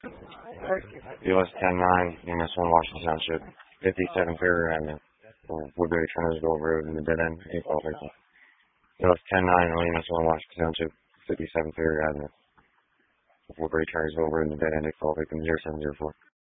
US 10-9, US 1 Washington Township, 57 Fair Avenue, Woodbury Turnersville Road in the dead end, 812. US 10-9, US 1 Washington Township, 57 Fair Avenue, Woodbury Turnersville Road in the dead end, 812, 0704.